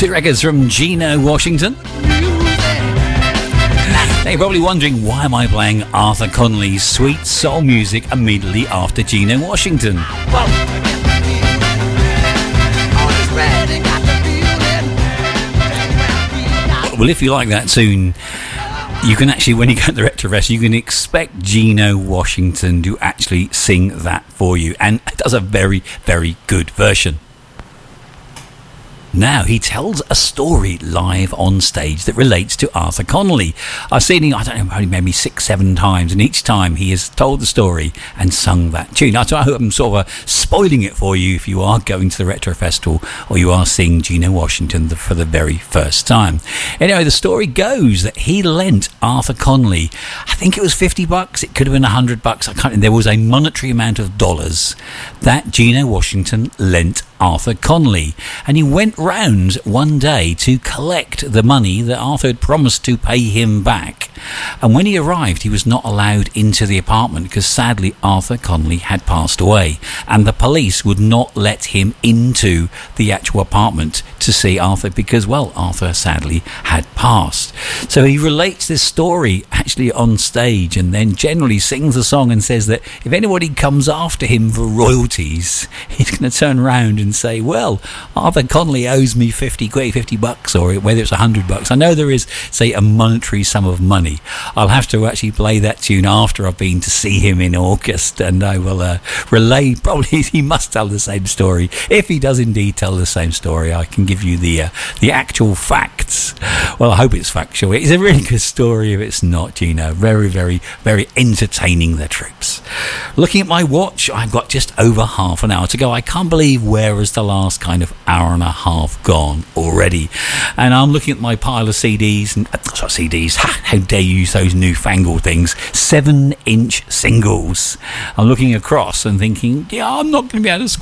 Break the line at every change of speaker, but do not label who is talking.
Two records from Gino Washington. Now you're probably wondering, why am I playing Arthur Conley's sweet soul music immediately after Gino Washington? Well, if you like that tune, you can actually, when you go to the Retro Fest, you can expect Gino Washington to actually sing that for you, and it does a very, very good version. Now, he tells a story live on stage that relates to Arthur Conley. I've seen him, I don't know, probably maybe 6-7 times, and each time he has told the story and sung that tune. I hope I'm sort of spoiling it for you if you are going to the Retro Festival or you are seeing Gino Washington for the very first time. Anyway, the story goes that he lent Arthur Conley, I think it was $50, it could have been $100, I can't. There was a monetary amount of dollars that Gino Washington lent Arthur Conley, and he went round one day to collect the money that Arthur had promised to pay him back. And when he arrived, he was not allowed into the apartment because sadly Arthur Conley had passed away, and the police would not let him into the actual apartment to see Arthur because, well, Arthur sadly had passed. So he relates this story actually on stage, and then generally sings the song and says that if anybody comes after him for royalties, he's going to turn around and say, well, Arthur Conley owes me $50, or whether it's $100. I know there is, say, a monetary sum of money. I'll have to actually play that tune after I've been to see him in August, and I will relay, probably he must tell the same story. If he does indeed tell the same story, I can give you the actual facts. Well, I hope it's factual. It's a really good story if it's not, Gino. Very, very, very entertaining, the troops. Looking at my watch, I've got just over half an hour to go. I can't believe where has the last kind of hour and a half gone already. And I'm looking at my pile of CDs, and CDs, how dare you use those newfangled things, 7-inch singles. I'm looking across and thinking, yeah, I'm not going to be able to